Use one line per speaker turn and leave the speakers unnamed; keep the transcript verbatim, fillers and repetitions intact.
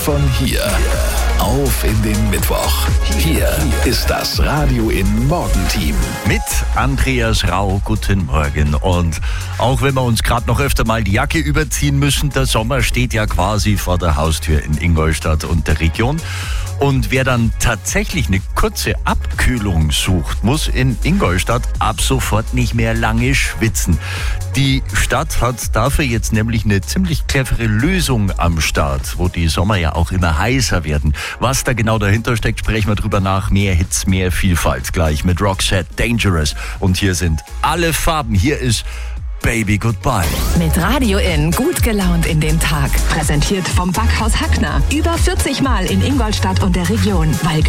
von hier. Auf in den Mittwoch. Hier ist das Radio in Morgenteam.
Mit Andreas Rau, guten Morgen. Und auch wenn wir uns gerade noch öfter mal die Jacke überziehen müssen, der Sommer steht ja quasi vor der Haustür in Ingolstadt und der Region. Und wer dann tatsächlich eine kurze Abkühlung sucht, muss in Ingolstadt ab sofort nicht mehr lange schwitzen. Die Stadt hat dafür jetzt nämlich eine ziemlich clevere Lösung am Start, wo die Sommer ja auch immer heißer werden. Was da genau dahinter steckt, sprechen wir drüber nach. Mehr Hits, mehr Vielfalt. Gleich mit Roxette Dangerous. Und hier sind alle Farben. Hier ist Baby Goodbye.
Mit Radio In gut gelaunt in den Tag. Präsentiert vom Backhaus Hackner. Über vierzig Mal in Ingolstadt und der Region. Weil